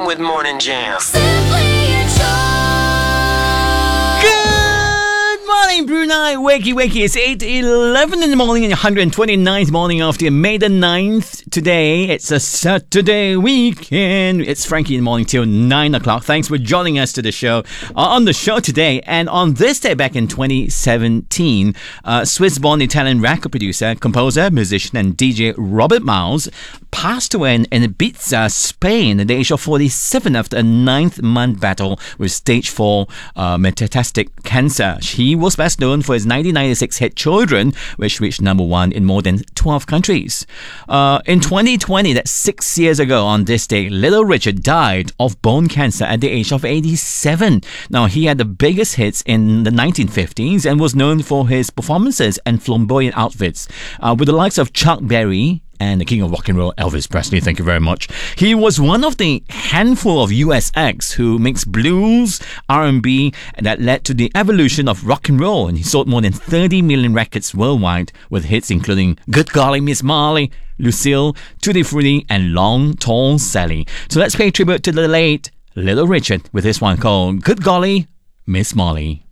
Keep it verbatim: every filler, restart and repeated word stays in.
with Morning Jam. Good morning, Brunei. Wakey, wakey. It's eight eleven in the morning and one hundred twenty-ninth morning after May the ninth. Today, it's a Saturday weekend. It's Frankie in the morning till nine o'clock. Thanks for joining us to the show. Uh, on the show today, and on this day back in twenty seventeen, uh, Swiss-born Italian record producer, composer, musician, and D J Robert Miles passed away in Ibiza, Spain, at the age of forty-seven after a ninth-month battle with stage four uh, metastatic cancer. He was best known for his nineteen ninety-six hit Children, which reached number one in more than twelve countries. Uh, in twenty twenty, that's six years ago on this day, Little Richard died of bone cancer at the age of eighty-seven. Now, he had the biggest hits in the nineteen fifties and was known for his performances and flamboyant outfits uh, with the likes of Chuck Berry and the king of rock and roll, Elvis Presley. Thank you very much. He was one of the handful of U S acts who mixed blues, R and B, and that led to the evolution of rock and roll. And he sold more than thirty million records worldwide with hits including Good Golly Miss Molly, Lucille, Tutti Frutti, and Long Tall Sally. So let's pay tribute to the late Little Richard with this one called Good Golly Miss Molly.